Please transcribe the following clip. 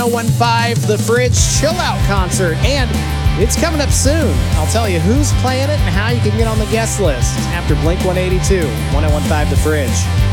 1015 The Fridge Chill Out Concert, and it's coming up soon. I'll tell you who's playing it and how you can get on the guest list after Blink 182, 1015 The Fridge.